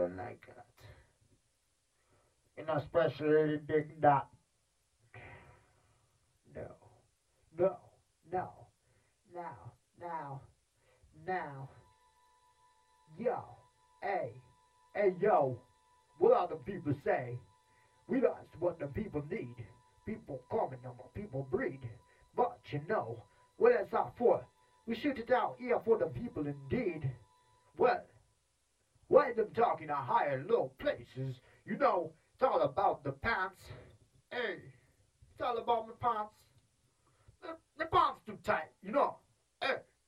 don't like that. And especially the big dot. No, no, no, now, now, now, yo, hey, hey, yo, what other people say? We that's what the people need. People coming on people breed. But you know, what is that for? We shoot it out here for the people indeed. Well, why them talking at higher low places? You know, it's all about the pants. Hey, it's all about my pants. The pants too tight, you know. Hey,